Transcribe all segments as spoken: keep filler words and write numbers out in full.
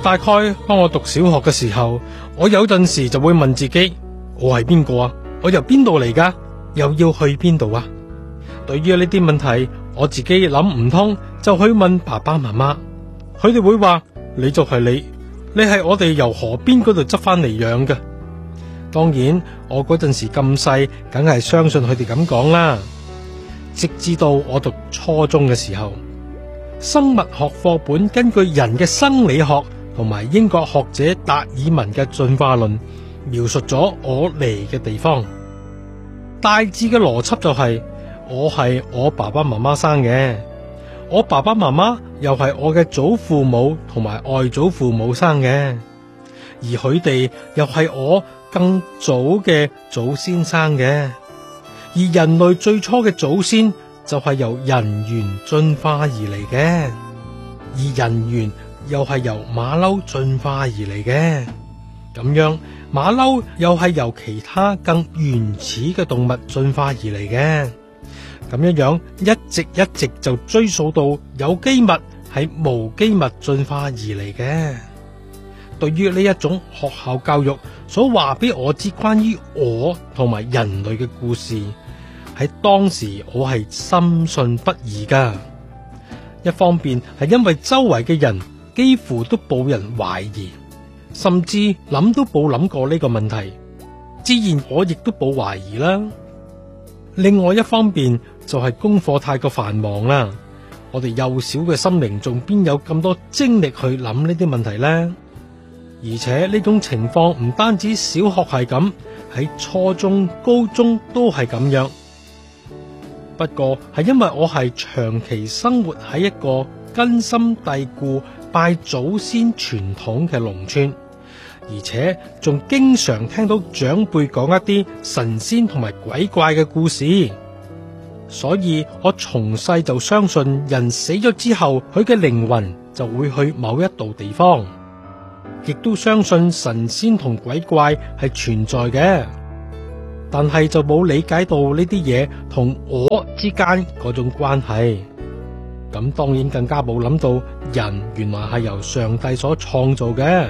大概當我讀小學嘅時候，我有陣時就會問自己：我係邊個啊？我由邊度嚟噶？又要去邊度啊？對於呢啲問題，我自己諗唔通，就去問爸爸媽媽。佢哋會話：你就係你，你係我哋由河邊嗰度執翻嚟養嘅。當然，我嗰陣時咁細，梗係相信佢哋咁講啦。直至到我讀初中嘅時候，生物學課本根據人嘅生理學同埋英國學者達爾文嘅進化論，描述咗我嚟嘅地方。大致嘅邏輯就係，我係我爸爸媽媽生嘅，我爸爸媽媽又係我嘅祖父母同埋外祖父母生嘅，而佢哋又係我更早嘅祖先生嘅。而人類最初嘅祖先就係由人猿進化而嚟嘅，而人猿又係由馬騮進化而嚟嘅。咁樣馬騮又係由其他更原始嘅動物進化而嚟嘅。咁樣樣一直一直就追溯到有機物係無機物進化而嚟嘅。對於呢一種學校教育所話俾我知關於我同埋人類嘅故事，喺當時我係深信不疑噶。一方面係因為周圍嘅人幾乎都冇人懷疑，甚至諗都冇諗過呢個問題，自然我亦都冇懷疑啦。另外一方面就係功課太過繁忙啦，我哋幼小嘅心靈仲邊有咁多精力去諗呢啲問題呢？而且呢種情況唔單止小學係咁，喺初中、高中都係咁樣。不過係因為我係長期生活喺一個根深蒂固拜祖先傳統嘅農村，而且仲經常聽到長輩講一啲神仙同埋鬼怪嘅故事，所以我從細就相信人死咗之後，佢嘅靈魂就會去某一度地方，亦都相信神仙同鬼怪係存在嘅。但係就冇理解到呢啲嘢同我之間嗰種關係，咁當然更加冇諗到人原來係由上帝所創造嘅。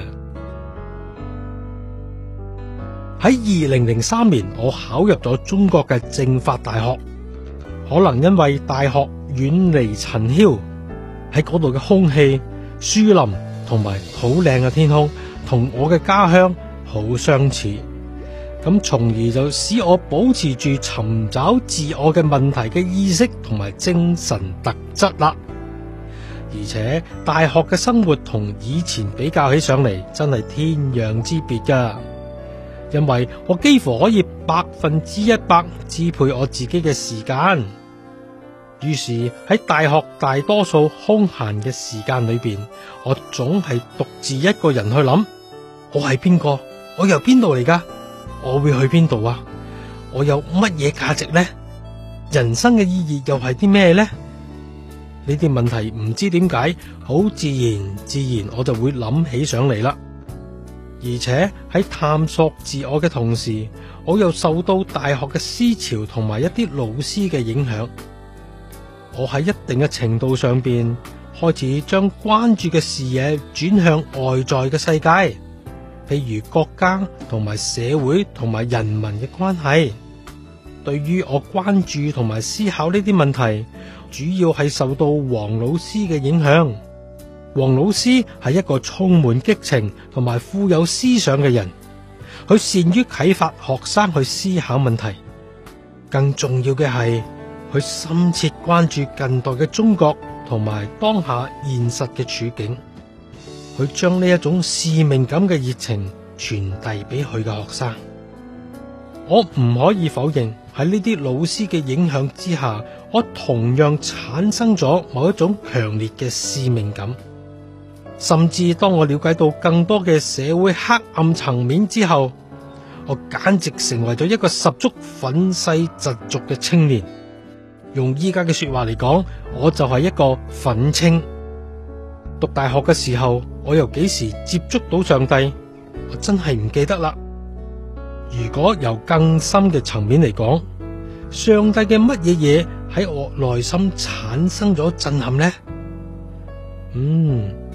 喺二零零三年，我考入咗中國嘅政法大學，可能因為大學遠離塵囂，喺嗰度嘅空氣、樹林同埋好靚嘅天空，同我嘅家鄉好相似。咁從而就使我保持住尋找自我嘅問題嘅意識同埋精神特質啦。而且大學嘅生活同以前比較起上嚟，真係天壤之別噶。因為我幾乎可以百分之一百支配我自己嘅時間。於是喺大學大多數空閒嘅時間裏邊，我總係獨自一個人去諗：我係邊個？我由邊度嚟噶？我會去邊度啊？我有乜嘢價值呢？人生嘅意義又係啲咩呢？呢啲問題唔知點解，好自然自然我就會諗起上嚟啦。而且喺探索自我嘅同時，我又受到大學嘅思潮同埋一啲老師嘅影響。我喺一定嘅程度上邊開始將關注嘅視野轉向外在嘅世界。譬如國家同埋社會同埋人民嘅關係，對於我關注同埋思考呢啲問題，主要係受到黃老師嘅影響。黃老師係一個充滿激情同埋富有思想嘅人，佢善於啟發學生去思考問題。更重要嘅係，佢深切關注近代嘅中國同埋當下現實嘅處境。佢將呢一種使命感嘅熱情傳遞俾佢嘅學生。我唔可以否認，喺呢啲老師嘅影響之下，我同樣產生咗某一種強烈嘅使命感。甚至當我了解到更多嘅社會黑暗層面之後，我簡直成為咗一個十足憤世嫉俗嘅青年。用依家嘅說話嚟講，我就係一個憤青。讀大學嘅時候，我又幾時接觸到上帝？我真係唔記得啦。如果由更深嘅層面嚟講，上帝嘅乜嘢嘢喺我內心產生咗震撼呢？嗯，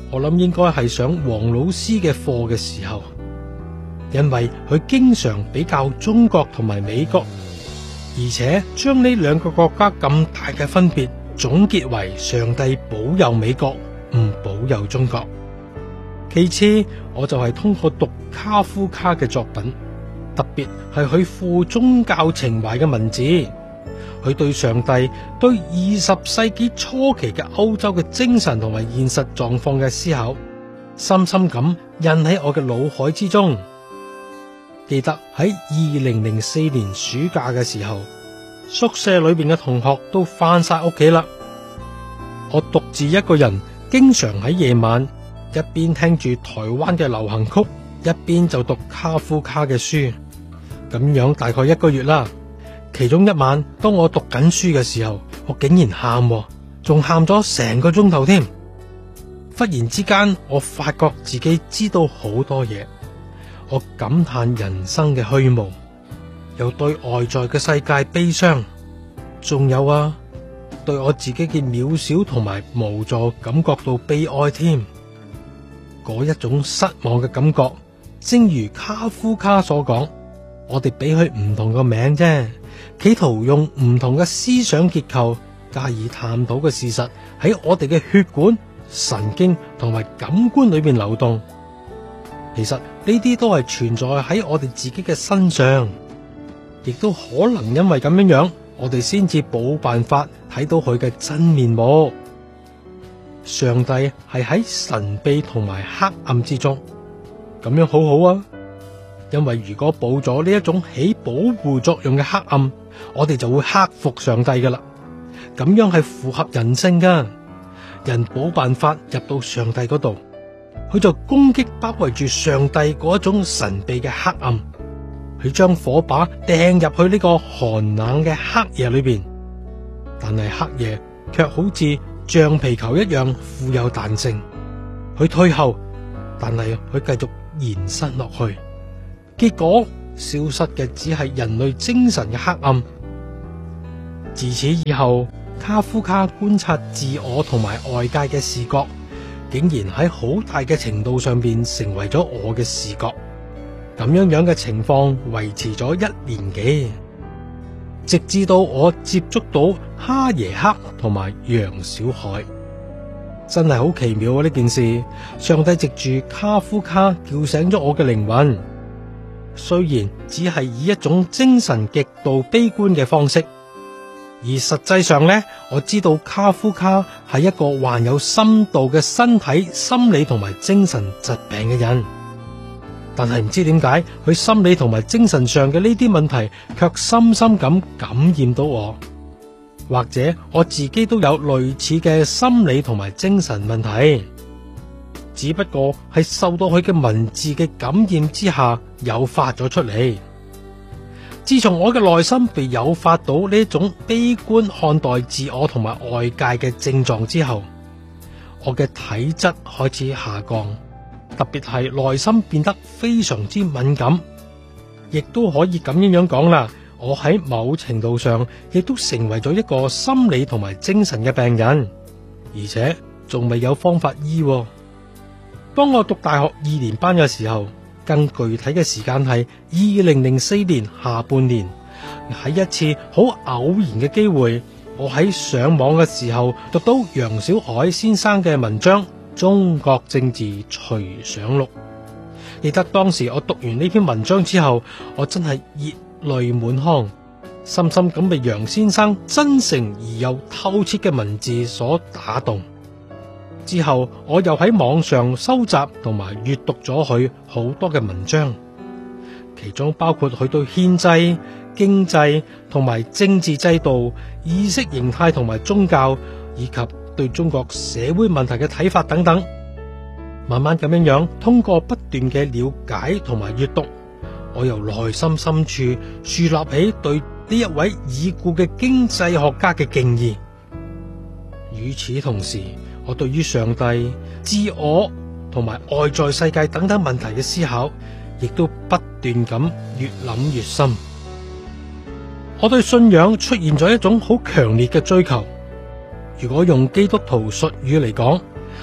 我諗應該係上黃老師嘅課嘅時候，因為佢經常比較中國同埋美國，而且將呢兩個國家咁大嘅分別總結為上帝保佑美國，唔保佑中國。其次，我就係通過讀卡夫卡嘅作品，特別係佢富宗教情懷嘅文字，佢對上帝、對二十世紀初期嘅歐洲嘅精神同埋現實狀況嘅思考，深深咁印喺我嘅腦海之中。記得喺二零零四年暑假嘅時候，宿舍裏邊嘅同學都翻晒屋企啦，我獨自一個人，經常喺夜晚一邊聽住台灣嘅流行曲，一邊就讀卡夫卡嘅書，咁樣大概一個月啦。其中一晚，當我讀緊書嘅時候，我竟然喊，仲喊咗成個鐘頭添。忽然之間，我發覺自己知道好多嘢，我感嘆人生嘅虛無，又對外在嘅世界悲傷，仲有啊，對我自己嘅渺小同埋無助感覺到悲哀添。嗰一種失望嘅感覺，正如卡夫卡所講，我哋俾佢唔同個名啫，企圖用唔同嘅思想結構加以探討嘅事實喺我哋嘅血管、神經同埋感官裏邊流動。其實呢啲都係存在喺我哋自己嘅身上，亦都可能因為咁樣樣，我哋先至冇辦法睇到佢嘅真面目。上帝係喺神秘同埋黑暗之中，咁樣好好啊。因為如果冇咗呢一種起保護作用嘅黑暗，我哋就會克服上帝噶啦。咁樣係符合人性噶，人冇辦法入到上帝嗰度，佢就攻擊包圍住上帝嗰一種神秘嘅黑暗，佢將火把掟入去呢個寒冷嘅黑夜裏邊。但係黑夜卻好似橡皮球一樣富有彈性，佢退後，但係佢繼續延伸落去，結果消失嘅只係人類精神嘅黑暗。自此以後，卡夫卡觀察自我同埋外界嘅視覺，竟然喺好大嘅程度上邊成為咗我嘅視覺。咁樣樣嘅情況維持咗一年幾，直至到我接觸到哈耶克同埋楊小海，真係好奇妙啊！呢件事，上帝藉住卡夫卡叫醒咗我嘅靈魂，雖然只係以一種精神極度悲觀嘅方式，而實際上呢，我知道卡夫卡係一個患有深度嘅身體、心理同埋精神疾病嘅人。但係唔知點解，佢心理同埋精神上嘅呢啲問題，卻深深咁感染到我。或者我自己都有類似嘅心理同埋精神問題，只不過係受到佢嘅文字嘅感染之下，誘發咗出嚟。自從我嘅內心被誘發到呢種悲觀看待自我同埋外界嘅症狀之後，我嘅體質開始下降。特別係內心變得非常之敏感，亦都可以咁樣樣講啦。我喺某程度上亦都成為咗一個心理同埋精神嘅病人，而且仲未有方法醫。當我讀大學二年班嘅時候，更具體嘅時間係二零零四年下半年，喺一次好偶然嘅機會，我喺上網嘅時候讀到楊小海先生嘅文章《中國政治隨想錄》。記得當時我讀完呢篇文章之後，我真係熱淚滿腔，深深咁被楊先生真誠而又透徹嘅文字所打動。之後我又喺網上收集同埋閱讀咗佢好多嘅文章，其中包括佢對憲制、經濟同埋政治制度、意識形態同埋宗教，以及對中國社會問題嘅睇法等等。慢慢咁樣樣，通過不斷嘅了解同埋閱讀，我由內心深處樹立起對呢一位已故嘅經濟學家嘅敬意。與此同時，我對於上帝、自我同埋外在世界等等問題嘅思考，亦都不斷咁越諗越深。我對信仰出現咗一種好強烈嘅追求。如果用基督徒術語嚟講，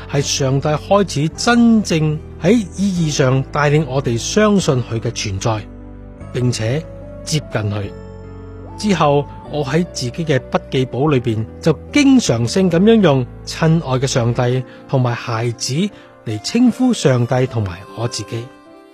係上帝開始真正喺意義上帶領我哋相信佢嘅存在，並且接近佢。之後我喺自己嘅筆記簿裏邊就經常性咁樣用親愛嘅上帝同埋孩子嚟稱呼上帝同埋我自己。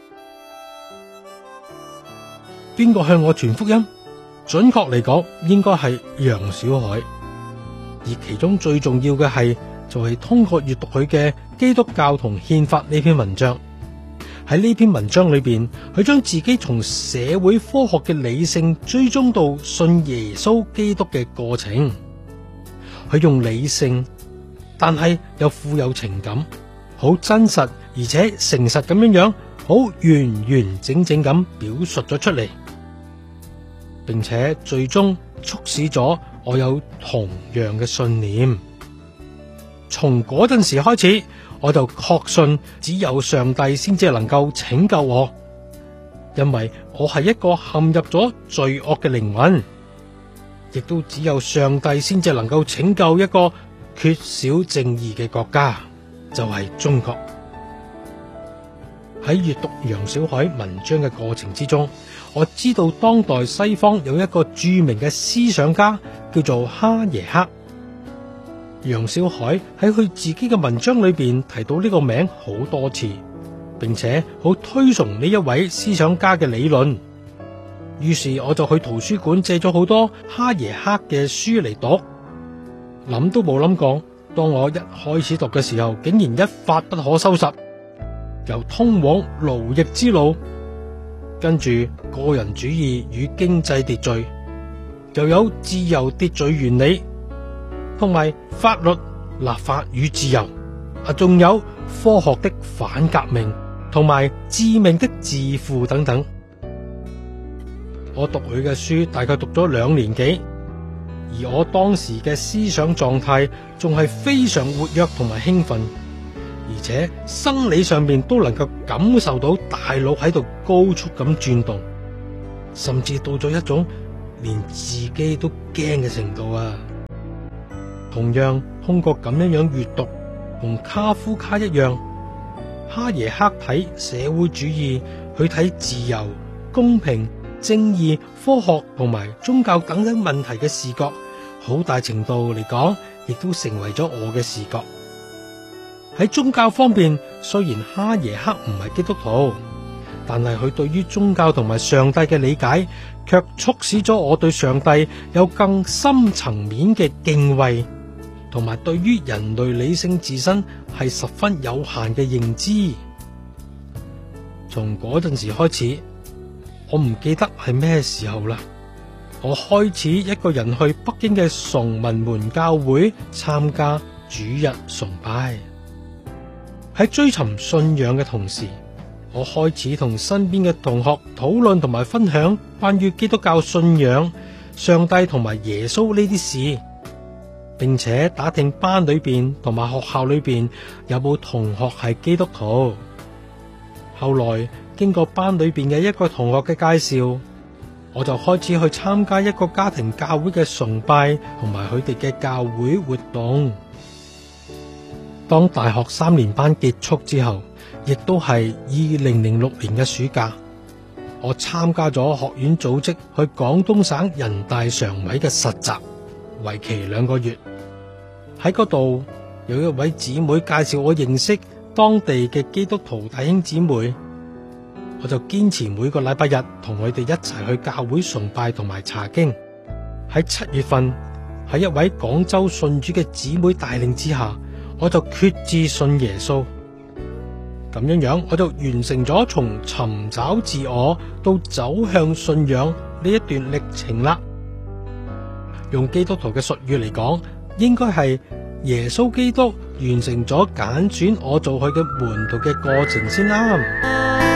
邊個向我傳福音？準確嚟講，應該係楊小海。而其中最重要嘅係，就係通過閱讀佢嘅《基督教同憲法》呢篇文章。喺呢篇文章裏邊，佢將自己從社會科學嘅理性追蹤到信耶穌基督嘅過程。佢用理性，但係又富有情感，好真實而且誠實咁樣樣，好完完整整咁表述咗出嚟，並且最終促使咗我有同樣嘅信念。從嗰陣時開始，我就確信只有上帝先至能夠拯救我，因為我係一個陷入咗罪惡嘅靈魂，亦都只有上帝先至能夠拯救一個缺少正義嘅國家，就係中國。喺閱讀楊小海文章嘅過程之中，我知道當代西方有一個著名嘅思想家叫做哈耶克。楊小海喺佢自己嘅文章裏邊提到呢個名好多次，並且好推崇呢一位思想家嘅理論。於是我就去圖書館借咗好多哈耶克嘅書嚟讀，諗都冇諗過，當我一開始讀嘅時候，竟然一發不可收拾，由通往奴役之路，跟住個人主義與經濟秩序，又有自由秩序原理，同埋法律立法與自由，啊，仲有科學的反革命同埋致命的自負等等。我讀佢嘅書大概讀咗兩年幾，而我當時嘅思想狀態仲係非常活躍同埋興奮，而且生理上面都能夠感受到大腦喺度高速咁轉動，甚至到咗一種連自己都驚嘅程度啊！同樣通過咁樣樣閱讀，同卡夫卡一樣，哈耶克睇社會主義，去睇自由、公平、正義、科學同埋宗教等等問題嘅視覺，好大程度嚟講，亦都成為咗我嘅視覺。喺宗教方面，雖然哈耶克唔係基督徒，但係佢對於宗教同埋上帝嘅理解，卻促使咗我對上帝有更深層面嘅敬畏，同埋對於人類理性自身係十分有限嘅認知。從嗰陣時開始，我唔記得係咩時候啦，我開始一個人去北京嘅崇文門教會參加主日崇拜。喺追尋信仰嘅同時，我開始同身邊嘅同學討論同埋分享關於基督教信仰、上帝同埋耶穌呢啲事，並且打聽班裏邊同埋學校裏邊有冇同學係基督徒。後來經過班裏邊嘅一個同學嘅介紹，我就開始去參加一個家庭教會嘅崇拜同埋佢哋嘅教會活動。當大學三年班結束之後，亦都係二零零六年嘅暑假，我參加咗學院組織去廣東省人大常委嘅實習，為期兩個月。喺嗰度有一位姊妹介紹我認識當地嘅基督徒弟兄姊妹，我就堅持每個禮拜日同佢哋一齊去教會崇拜同埋查經。喺七月份，喺一位廣州信主嘅姊妹帶領之下，我就決志信耶穌。咁樣樣，我就完成咗從尋找自我到走向信仰呢一段歷程啦。用基督徒嘅術語嚟講，應該係耶穌基督完成咗揀選我做佢嘅門徒嘅過程先啱。